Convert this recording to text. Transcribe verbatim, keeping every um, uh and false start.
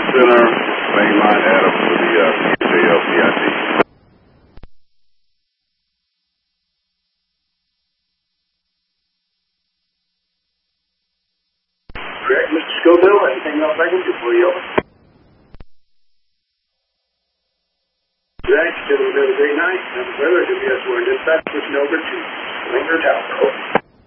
Center, mainline Adam for the uh, P J L P I D. Correct, Mister Scoville. Anything else I can do for you? Thanks, gentlemen. Have a great night. Have a weather. W S four dispatch. Pushing over to Linger Tower.